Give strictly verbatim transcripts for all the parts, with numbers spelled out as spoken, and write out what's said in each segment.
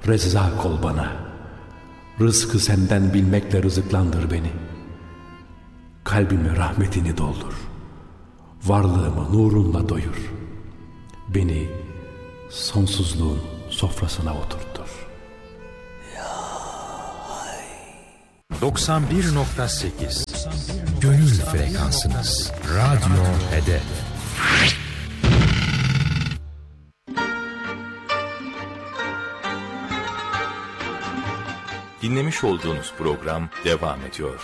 Rezzak ol bana. Rızkı senden bilmekle rızıklandır beni. Kalbime rahmetini doldur. Varlığımı nurunla doyur. Beni sonsuzluğun sofrasına oturtur. doksan bir nokta sekiz Gönül frekansınız. Radyo Hedef. Dinlemiş olduğunuz program devam ediyor.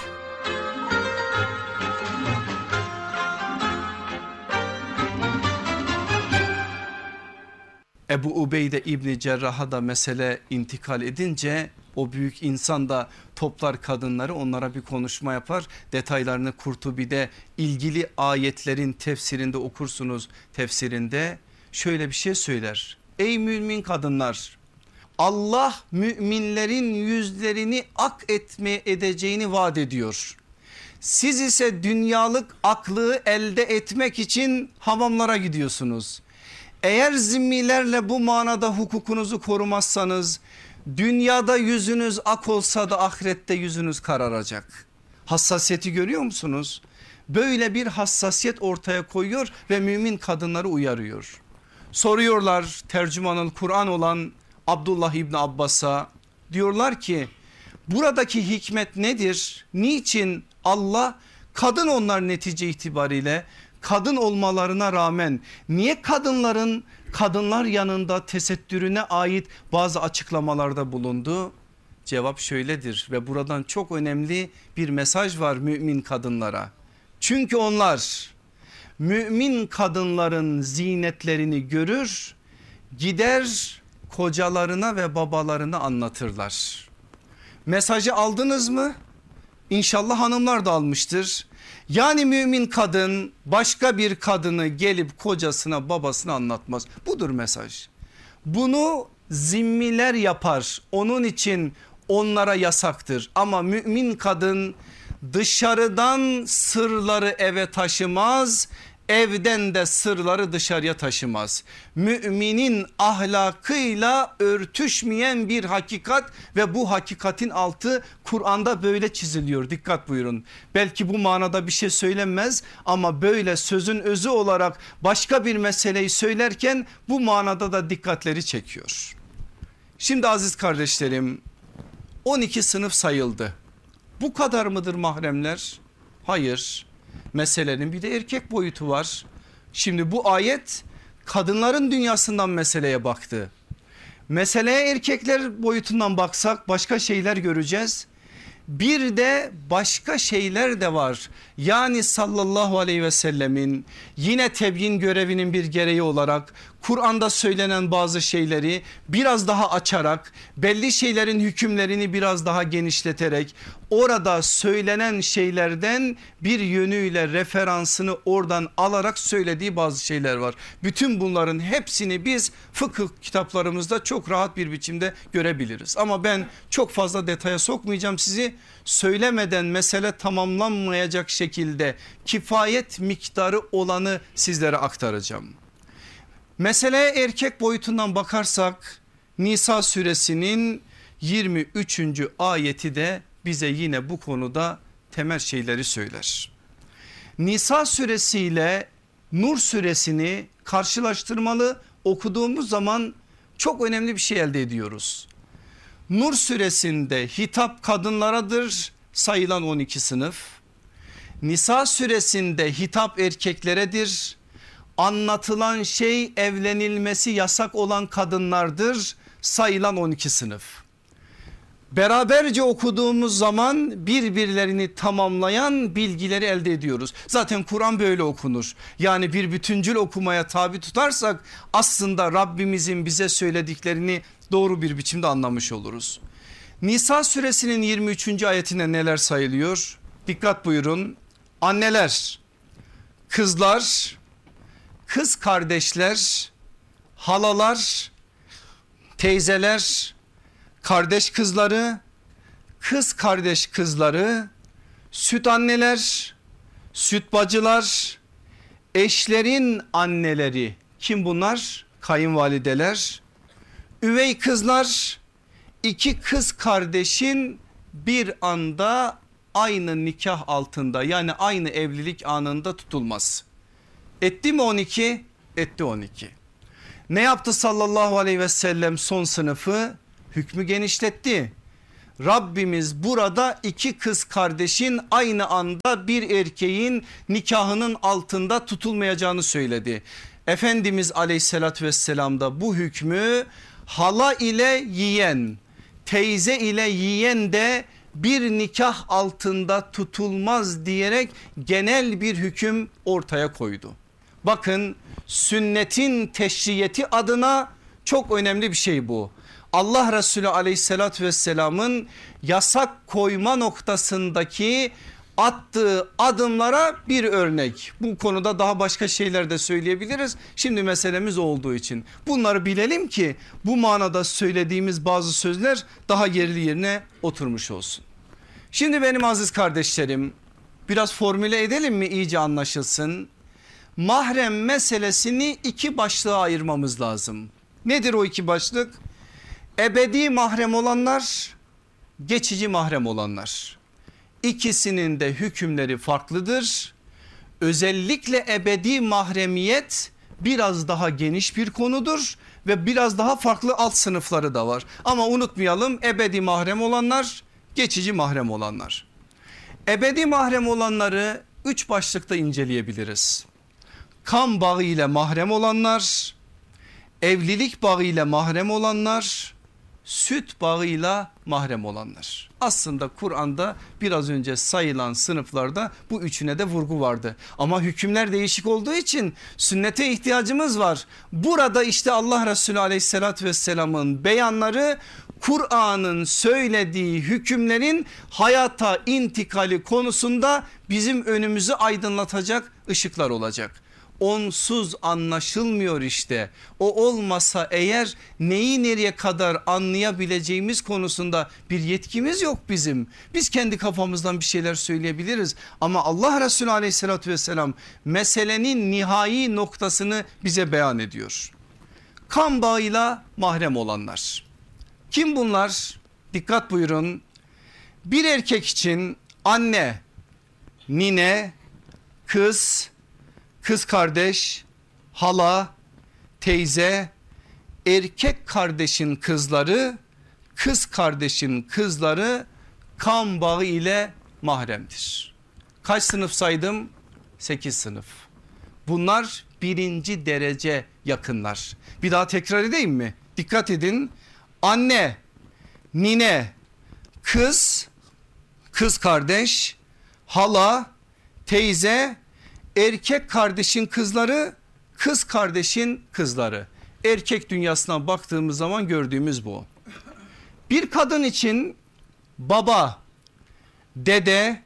Ebu Ubeyde İbni Cerrah'a da mesele intikal edince o büyük insan da toplar kadınları, onlara bir konuşma yapar. Detaylarını Kurtubi'de ilgili ayetlerin tefsirinde okursunuz, tefsirinde şöyle bir şey söyler. Ey mümin kadınlar, Allah müminlerin yüzlerini ak etmeye edeceğini vaat ediyor. Siz ise dünyalık aklığı elde etmek için hamamlara gidiyorsunuz. Eğer zimmilerle bu manada hukukunuzu korumazsanız dünyada yüzünüz ak olsa da ahirette yüzünüz kararacak. Hassasiyeti görüyor musunuz? Böyle bir hassasiyet ortaya koyuyor ve mümin kadınları uyarıyor. Soruyorlar tercümanın Kur'an olan Abdullah İbni Abbas'a, diyorlar ki buradaki hikmet nedir? Niçin Allah kadın onlar netice itibariyle kadın olmalarına rağmen niye kadınların kadınlar yanında tesettürüne ait bazı açıklamalarda bulundu? Cevap şöyledir ve buradan çok önemli bir mesaj var mümin kadınlara. Çünkü onlar mümin kadınların zinetlerini görür, gider kocalarına ve babalarına anlatırlar. Mesajı aldınız mı? İnşallah hanımlar da almıştır. Yani mümin kadın başka bir kadını gelip kocasına babasına anlatmaz. Budur mesaj. Bunu zimmiler yapar. Onun için onlara yasaktır. Ama mümin kadın dışarıdan sırları eve taşımaz. Evden de sırları dışarıya taşımaz. Müminin ahlakıyla örtüşmeyen bir hakikat ve bu hakikatin altı Kur'an'da böyle çiziliyor. Dikkat buyurun. Belki bu manada bir şey söylenmez ama böyle sözün özü olarak başka bir meseleyi söylerken bu manada da dikkatleri çekiyor. Şimdi aziz kardeşlerim, on iki sınıf sayıldı. Bu kadar mıdır mahremler? Hayır. Meselenin bir de erkek boyutu var. Şimdi bu ayet kadınların dünyasından meseleye baktı. Meseleye erkekler boyutundan baksak başka şeyler göreceğiz. Bir de başka şeyler de var. Yani sallallahu aleyhi ve sellemin yine tebyin görevinin bir gereği olarak Kur'an'da söylenen bazı şeyleri biraz daha açarak, belli şeylerin hükümlerini biraz daha genişleterek, orada söylenen şeylerden bir yönüyle referansını oradan alarak söylediği bazı şeyler var. Bütün bunların hepsini biz fıkıh kitaplarımızda çok rahat bir biçimde görebiliriz. Ama ben çok fazla detaya sokmayacağım sizi. Söylemeden mesele tamamlanmayacak şekilde kifayet miktarı olanı sizlere aktaracağım. Meseleye erkek boyutundan bakarsak Nisa suresinin yirmi üçüncü ayeti de bize yine bu konuda temel şeyleri söyler. Nisa suresiyle Nur suresini karşılaştırmalı okuduğumuz zaman çok önemli bir şey elde ediyoruz. Nur suresinde hitap kadınlaradır, sayılan on iki sınıf. Nisa suresinde hitap erkekleredir. Anlatılan şey evlenilmesi yasak olan kadınlardır, sayılan on iki sınıf. Beraberce okuduğumuz zaman birbirlerini tamamlayan bilgileri elde ediyoruz. Zaten Kur'an böyle okunur. Yani bir bütüncül okumaya tabi tutarsak aslında Rabbimizin bize söylediklerini doğru bir biçimde anlamış oluruz. Nisa suresinin yirmi üçüncü ayetinde neler sayılıyor? Dikkat buyurun. Anneler, kızlar, kız kardeşler, halalar, teyzeler, kardeş kızları, kız kardeş kızları, süt anneler, süt bacılar, eşlerin anneleri. Kim bunlar? Kayınvalideler, üvey kızlar, iki kız kardeşin bir anda aynı nikah altında, yani aynı evlilik anında tutulması. Etti mi on iki? Etti on iki. Ne yaptı sallallahu aleyhi ve sellem? Son sınıfı hükmü genişletti. Rabbimiz burada iki kız kardeşin aynı anda bir erkeğin nikahının altında tutulmayacağını söyledi. Efendimiz aleyhissalatü vesselam da bu hükmü hala ile yeğen, teyze ile yeğen de bir nikah altında tutulmaz diyerek genel bir hüküm ortaya koydu. Bakın, sünnetin teşriyeti adına çok önemli bir şey bu. Allah Resulü aleyhissalatü vesselamın yasak koyma noktasındaki attığı adımlara bir örnek. Bu konuda daha başka şeyler de söyleyebiliriz. Şimdi meselemiz olduğu için bunları bilelim ki bu manada söylediğimiz bazı sözler daha yerli yerine oturmuş olsun. Şimdi benim aziz kardeşlerim, biraz formüle edelim mi, iyice anlaşılsın. Mahrem meselesini iki başlığa ayırmamız lazım. Nedir o iki başlık? Ebedi mahrem olanlar, geçici mahrem olanlar. İkisinin de hükümleri farklıdır. Özellikle ebedi mahremiyet biraz daha geniş bir konudur ve biraz daha farklı alt sınıfları da var. Ama unutmayalım, ebedi mahrem olanlar, geçici mahrem olanlar. Ebedi mahrem olanları üç başlıkta inceleyebiliriz. Kan bağı ile mahrem olanlar, evlilik bağı ile mahrem olanlar, süt bağıyla mahrem olanlar. Aslında Kur'an'da biraz önce sayılan sınıflarda bu üçüne de vurgu vardı. Ama hükümler değişik olduğu için sünnete ihtiyacımız var. Burada işte Allah Resulü aleyhissalatü vesselamın beyanları Kur'an'ın söylediği hükümlerin hayata intikali konusunda bizim önümüzü aydınlatacak ışıklar olacak. Onsuz anlaşılmıyor işte. O olmasa eğer neyi nereye kadar anlayabileceğimiz konusunda bir yetkimiz yok bizim. Biz kendi kafamızdan bir şeyler söyleyebiliriz ama Allah Resulü aleyhissalatü vesselam meselenin nihai noktasını bize beyan ediyor. Kan bağıyla mahrem olanlar. Kim bunlar? Dikkat buyurun. Bir erkek için anne, nine, kız, kız kardeş, hala, teyze, erkek kardeşin kızları, kız kardeşin kızları kan bağı ile mahremdir. Kaç sınıf saydım? sekiz sınıf. Bunlar birinci derece yakınlar. Bir daha tekrar edeyim mi? Dikkat edin. Anne, nine, kız, kız kardeş, hala, teyze, erkek kardeşin kızları, kız kardeşin kızları. Erkek dünyasına baktığımız zaman gördüğümüz bu. Bir kadın için baba, dede,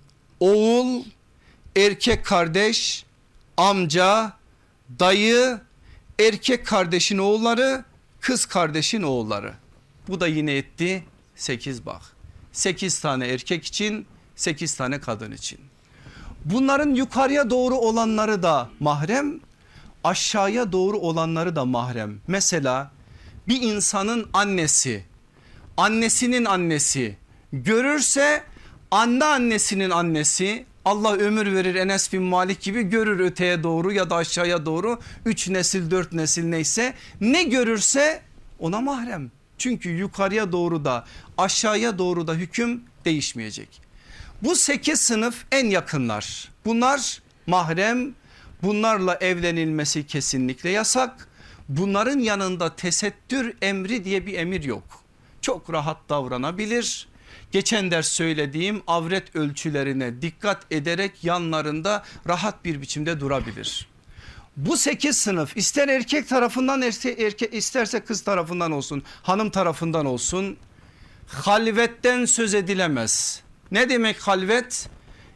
oğul, erkek kardeş, amca, dayı, erkek kardeşin oğulları, kız kardeşin oğulları. Bu da yine etti sekiz bak. sekiz tane erkek için, sekiz tane kadın için. Bunların yukarıya doğru olanları da mahrem, aşağıya doğru olanları da mahrem. Mesela bir insanın annesi, annesinin annesi görürse anne annesinin annesi, Allah ömür verir Enes bin Malik gibi, görür öteye doğru ya da aşağıya doğru, üç nesil dört nesil neyse, ne görürse ona mahrem. Çünkü yukarıya doğru da aşağıya doğru da hüküm değişmeyecek. Bu sekiz sınıf en yakınlar. Bunlar mahrem, bunlarla evlenilmesi kesinlikle yasak. Bunların yanında tesettür emri diye bir emir yok. Çok rahat davranabilir. Geçen ders söylediğim avret ölçülerine dikkat ederek yanlarında rahat bir biçimde durabilir. Bu sekiz sınıf ister erkek tarafından erke, isterse kız tarafından olsun, hanım tarafından olsun, halvetten söz edilemez. Ne demek halvet?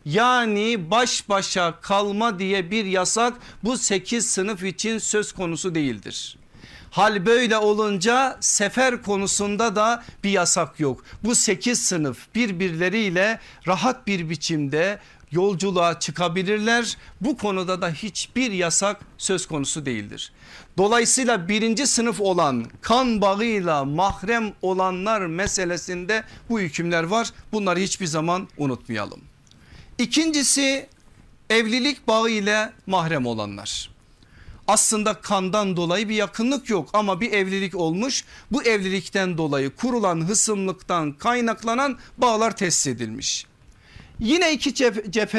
Yani baş başa kalma diye bir yasak bu sekiz sınıf için söz konusu değildir. Hal böyle olunca sefer konusunda da bir yasak yok. Bu sekiz sınıf birbirleriyle rahat bir biçimde yolculuğa çıkabilirler. Bu konuda da hiçbir yasak söz konusu değildir. Dolayısıyla birinci sınıf olan kan bağıyla mahrem olanlar meselesinde bu hükümler var. Bunları hiçbir zaman unutmayalım. İkincisi evlilik bağı ile mahrem olanlar. Aslında kandan dolayı bir yakınlık yok ama bir evlilik olmuş. Bu evlilikten dolayı kurulan hısımlıktan kaynaklanan bağlar tesis edilmiş. Yine iki cephe